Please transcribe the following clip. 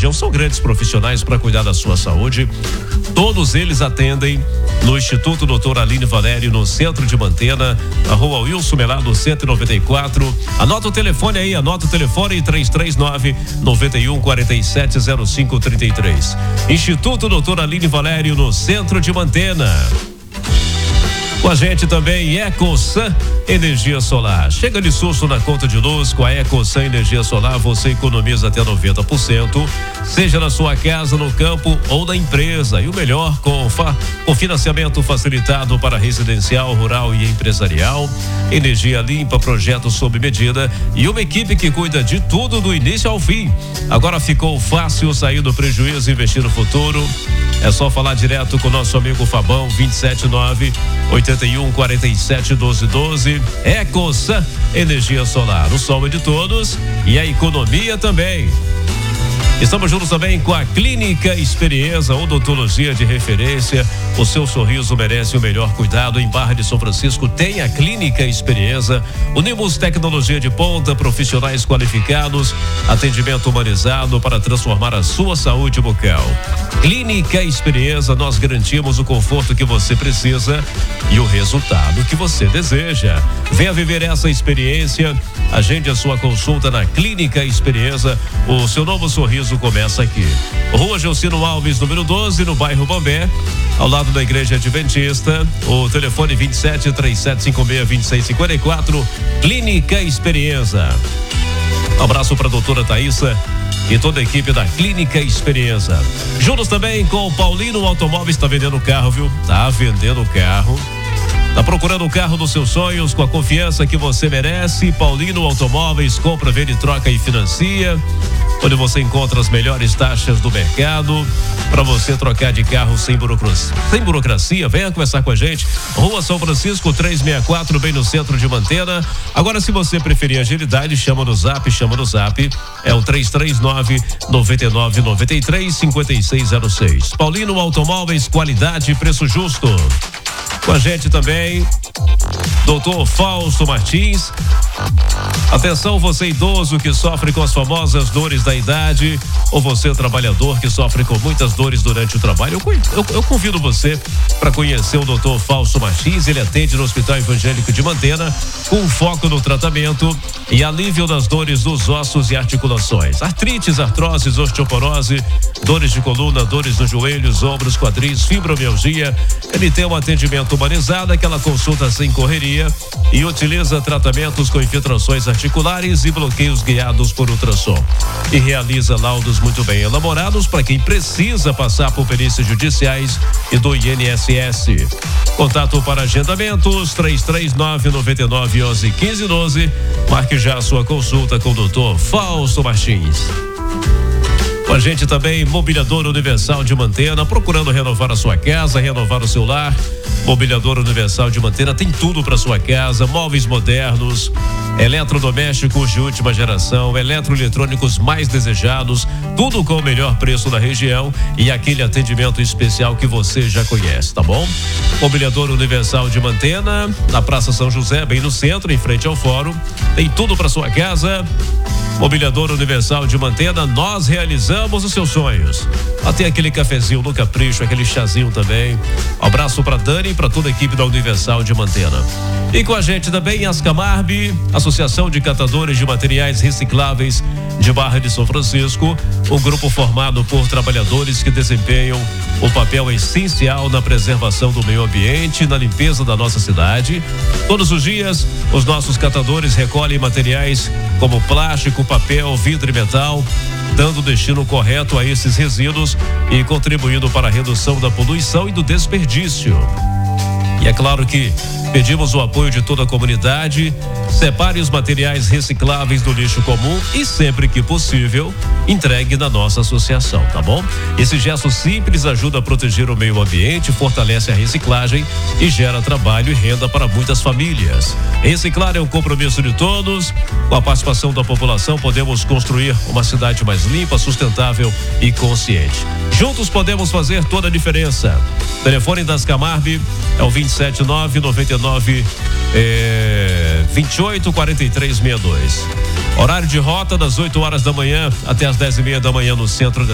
região. São grandes profissionais para cuidar da sua saúde. Todos eles atendem no Instituto Dr. Aline Valério, no centro de Mantena, na rua Wilson Melado 194. Anota o telefone aí, 339-9147-0533. Instituto Dr. Aline Valério, no centro de Mantena. Com a gente também EcoSan Energia Solar. Chega de susto na conta de luz. Com a EcoSan Energia Solar você economiza até 90%, seja na sua casa, no campo ou na empresa. E o melhor, com financiamento facilitado para residencial, rural e empresarial. Energia limpa, projeto sob medida e uma equipe que cuida de tudo do início ao fim. Agora ficou fácil sair do prejuízo e investir no futuro. É só falar direto com o nosso amigo Fabão, 279-8147-1212. EcoSan Energia Solar. O sol é de todos e a economia também. Estamos juntos também com a Clínica Experiência, odontologia de referência. O seu sorriso merece o melhor cuidado. Em Barra de São Francisco tem a Clínica Experiência. Unimos tecnologia de ponta, profissionais qualificados, atendimento humanizado para transformar a sua saúde bucal. Clínica Experiência, nós garantimos o conforto que você precisa e o resultado que você deseja. Venha viver essa experiência. Agende a sua consulta na Clínica Experiência. O seu novo sorriso começa aqui. Rua Gelsino Alves, número 12, no bairro Bombé, ao lado da Igreja Adventista. O telefone 27-3756-2654. Clínica Experiência. Um abraço para a doutora Thaísa e toda a equipe da Clínica Experiência. Juntos também com o Paulino Automóveis. Tá vendendo carro, viu? Tá vendendo carro. Tá procurando o carro dos seus sonhos com a confiança que você merece? Paulino Automóveis, compra, vende, troca e financia. Onde você encontra as melhores taxas do mercado para você trocar de carro sem burocracia. Venha conversar com a gente. Rua São Francisco 364, bem no centro de Mantena. Agora, se você preferir agilidade, chama no Zap. É o 339-9993-5606. Paulino Automóveis, qualidade e preço justo. Com a gente também, Dr. Fausto Martins. Atenção, você idoso que sofre com as famosas dores da idade, ou você trabalhador que sofre com muitas dores durante o trabalho. Eu convido você para conhecer o Dr. Fausto Martins. Ele atende no Hospital Evangélico de Mantena, com foco no tratamento e alívio das dores dos ossos e articulações. Artrites, artroses, osteoporose, dores de coluna, dores nos joelhos, ombros, quadris, fibromialgia. Ele tem um atendimento humanizado, aquela consulta sem correria, e utiliza tratamentos com infiltrações articulares e bloqueios guiados por ultrassom. E realiza laudos muito bem elaborados para quem precisa passar por perícias judiciais e do INSS. Contato para agendamentos 339-9911-1512. Marque já a sua consulta com o Dr. Fausto Martins. Com a gente também, Mobiliador Universal de Mantena, procurando renovar a sua casa, renovar o seu lar. Mobiliador Universal de Mantena tem tudo para sua casa: móveis modernos, eletrodomésticos de última geração, eletroeletrônicos mais desejados, tudo com o melhor preço da região e aquele atendimento especial que você já conhece, tá bom? Mobiliador Universal de Mantena, na Praça São José, bem no centro, em frente ao fórum. Tem tudo para sua casa. Mobiliador Universal de Mantena, nós realizamos os seus sonhos. Até aquele cafezinho no capricho, aquele chazinho também. Um abraço para Dani e para toda a equipe da Universal de Mantena. E com a gente também Ascamarb, Associação de Catadores de Materiais Recicláveis de Barra de São Francisco, um grupo formado por trabalhadores que desempenham um papel essencial na preservação do meio ambiente, na limpeza da nossa cidade. Todos os dias, os nossos catadores recolhem materiais como plástico, papel, vidro e metal, dando o destino correto a esses resíduos e contribuindo para a redução da poluição e do desperdício. E é claro que pedimos o apoio de toda a comunidade. Separe os materiais recicláveis do lixo comum e, sempre que possível, entregue na nossa associação, tá bom? Esse gesto simples ajuda a proteger o meio ambiente, fortalece a reciclagem e gera trabalho e renda para muitas famílias. Reciclar é um compromisso de todos. Com a participação da população, podemos construir uma cidade mais limpa, sustentável e consciente. Juntos podemos fazer toda a diferença. O telefone das Camarb é o 279-99-28-4362. Horário de rota das 8 horas da manhã até as 10:30 da manhã no centro da